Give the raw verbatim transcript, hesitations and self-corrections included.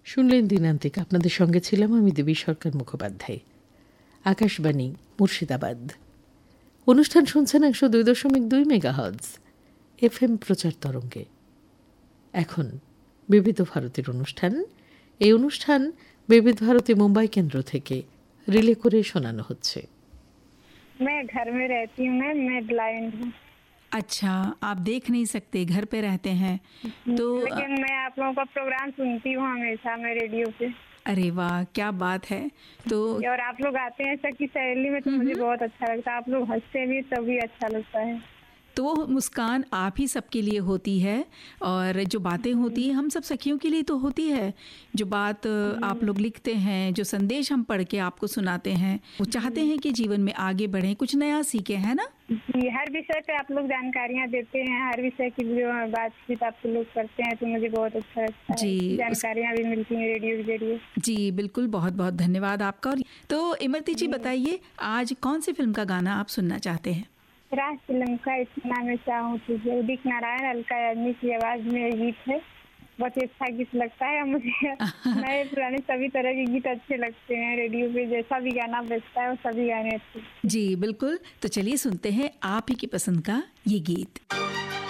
শুনলেন দিনান্তিক। আপনাদের সঙ্গে ছিলাম আমি দেবী সরকার মুখোপাধ্যায়, আকাশবাণী মুর্শিদাবাদ। অনুষ্ঠান শুনছেন একশো দুই দশমিক দুই মেগাহার্টজ এফ এম প্রচার তরঙ্গে। এখন বিবিধ ভারতীর অনুষ্ঠান। এই অনুষ্ঠান বিবিধ ভারতী মুম্বাই কেন্দ্র থেকে রিলে করে শোনানো হচ্ছে। मैं घर में रहती हूँ मैम, मैं ब्लाइंड हूँ। अच्छा, आप देख नहीं सकते, घर पे रहते हैं तो। लेकिन मैं आप लोगों का प्रोग्राम सुनती हूँ हमेशा, मैं रेडियो पे। अरे वाह, क्या बात है। तो और आप लोग आते हैं सखी सहेली में तो मुझे बहुत अच्छा लगता है। आप लोग हंसते भी तभी अच्छा लगता है। तो वो मुस्कान आप ही सबके लिए होती है, और जो बातें होती हैं हम सब सखियों के लिए तो होती है। जो बात आप लोग लिखते हैं, जो संदेश हम पढ़ के आपको सुनाते हैं, वो चाहते हैं कि जीवन में आगे बढ़ें, कुछ नया सीखें, है ना। जी, हर विषय पे आप लोग जानकारियाँ देते हैं, हर विषय की जो बातचीत आप लोग करते हैं तो मुझे बहुत अच्छा लगता है। जी, जानकारियाँ भी मिलती हैं रेडियो के जरिए। जी बिल्कुल, बहुत बहुत धन्यवाद आपका। तो इमरती जी बताइए, आज कौन सी फिल्म का गाना आप सुनना चाहते हैं। राज फिल्म का इतना मैं चाहूँ तुझे, उदित नारायण अलका याग्निक की आवाज में ये गीत है। बहुत ही अच्छा गीत लगता है मुझे। नए पुराने सभी तरह के गीत अच्छे लगते हैं। रेडियो पे जैसा भी गाना बजता है वो सभी गाने अच्छे। जी बिल्कुल, तो चलिए सुनते हैं आप ही की पसंद का ये गीत।